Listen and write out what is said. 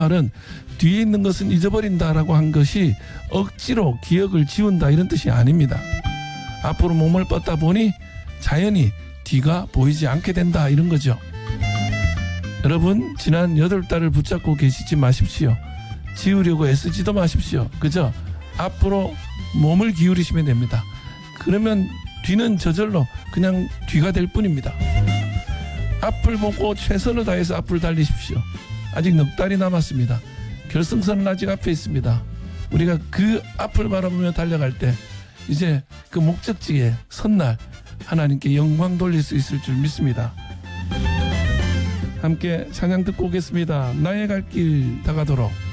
말은 뒤에 있는 것은 잊어버린다라고 한 것이 억지로 기억을 지운다 이런 뜻이 아닙니다. 앞으로 몸을 뻗다 보니 자연히 뒤가 보이지 않게 된다 이런 거죠. 여러분 지난 8달을 붙잡고 계시지 마십시오. 지우려고 애쓰지도 마십시오. 그저 앞으로 몸을 기울이시면 됩니다. 그러면 뒤는 저절로 그냥 뒤가 될 뿐입니다. 앞을 보고 최선을 다해서 앞을 달리십시오. 아직 넉 달이 남았습니다. 결승선은 아직 앞에 있습니다. 우리가 그 앞을 바라보며 달려갈 때 이제 그 목적지에 선 날 하나님께 영광 돌릴 수 있을 줄 믿습니다. 함께 찬양 듣고 오겠습니다. 나의 갈 길 다가도록.